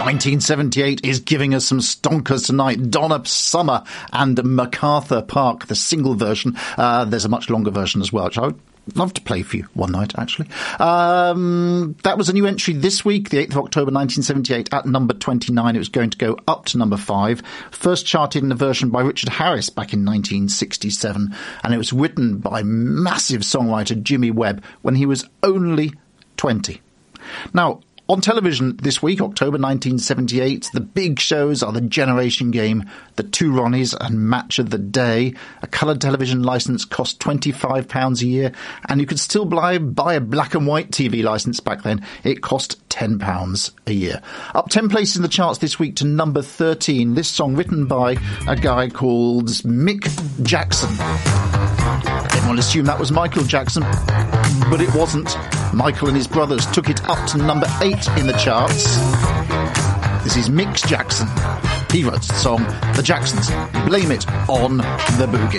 1978 is giving us some stonkers tonight. Donna Summer and MacArthur Park, the single version. There's a much longer version as well, which I would love to play for you one night, actually. That was a new entry this week, the 8th of October 1978, at number 29. It was going to go up to number 5. First charted in a version by Richard Harris back in 1967, and it was written by massive songwriter Jimmy Webb when he was only 20. Now, on television this week, October 1978, the big shows are The Generation Game, The Two Ronnies and Match of the Day. A coloured television licence cost £25 a year, and you could still buy a black and white TV licence back then. It cost £10 a year. Up 10 places in the charts this week to number 13. This song written by a guy called Mick Jackson. Everyone assumed that was Michael Jackson, but it wasn't. Michael and his brothers took it up to number 8 in the charts. This is Mick Jackson. He wrote the song The Jacksons. Blame It on the Boogie.